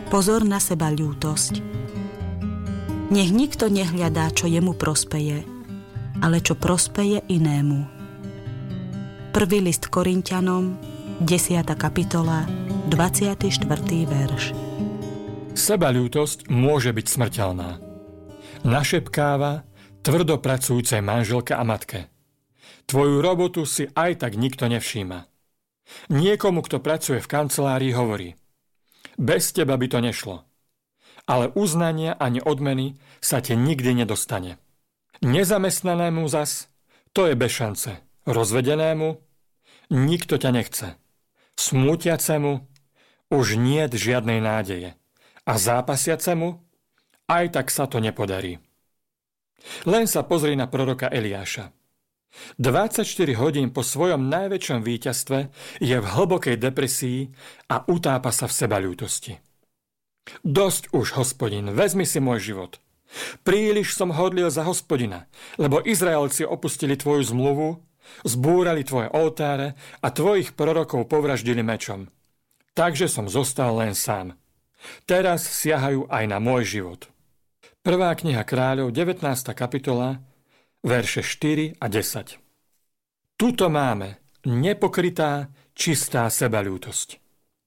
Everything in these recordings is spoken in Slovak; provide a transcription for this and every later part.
Pozor na seba ľútosť. Nech nikto nehľadá, čo jemu prospeje, ale čo prospeje inému. Prvý list Korinťanom, 10. kapitola, 24. verš. Sebaľútosť môže byť smrteľná. Našepkáva tvrdo pracujúcej manželke a matke: tvoju robotu si aj tak nikto nevšíma. Niekomu, kto pracuje v kancelárii, hovorí: bez teba by to nešlo. Ale uznania ani odmeny sa ti nikdy nedostane. Nezamestnanému zas, to je bez šance. Rozvedenému, nikto ťa nechce. Smútiacemu, už niet žiadnej nádeje. A zápasiacemu, aj tak sa to nepodarí. Len sa pozri na proroka Eliáša. 24 hodín po svojom najväčšom víťazstve je v hlbokej depresii a utápa sa v sebaľútosti. Dosť už, Hospodin, vezmi si môj život. Príliš som hodlil za Hospodina, lebo Izraelci opustili tvoju zmluvu, zbúrali tvoje oltáre a tvojich prorokov povraždili mečom. Takže som zostal len sám. Teraz siahajú aj na môj život. Prvá kniha Kráľov, 19. kapitola, verše 4 a 10. Tuto máme nepokrytá, čistá sebaľútosť.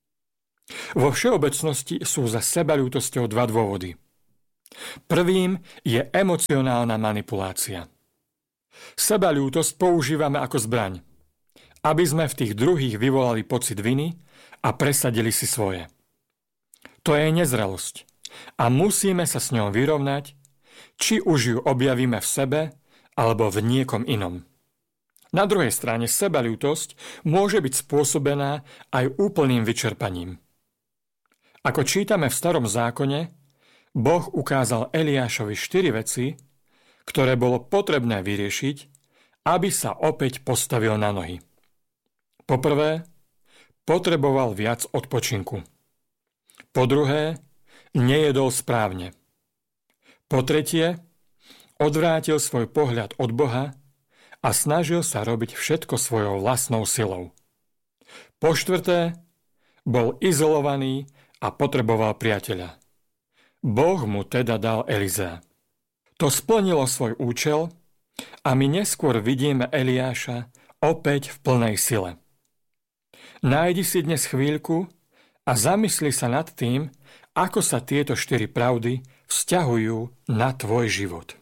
Vo všeobecnosti sú za sebaľútosťou dva dôvody. Prvým je emocionálna manipulácia. Sebaľútosť používame ako zbraň, aby sme v tých druhých vyvolali pocit viny a presadili si svoje. To je nezrelosť a musíme sa s ňou vyrovnať, či už ju objavíme v sebe alebo v niekom inom. Na druhej strane sebaľútosť môže byť spôsobená aj úplným vyčerpaním. Ako čítame v Starom zákone, Boh ukázal Eliášovi 4 veci, ktoré bolo potrebné vyriešiť, aby sa opäť postavil na nohy. Poprvé, potreboval viac odpočinku. Po druhé, nejedol správne. Po tretie, odvrátil svoj pohľad od Boha a snažil sa robiť všetko svojou vlastnou silou. Po štvrté, bol izolovaný a potreboval priateľa. Boh mu teda dal Elizea. To splnilo svoj účel a my neskôr vidíme Eliáša opäť v plnej sile. Nájdi si dnes chvíľku a zamysli sa nad tým, ako sa tieto 4 pravdy vzťahujú na tvoj život.